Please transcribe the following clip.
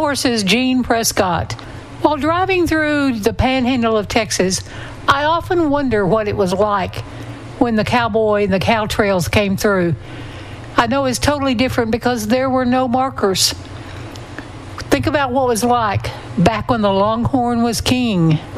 course, is Gene Prescott. While driving through the panhandle of Texas, I often wonder what it was like when the cowboy and the cow trails came through. I know it's totally different because there were no markers. Think about what it was like back when the Longhorn was king.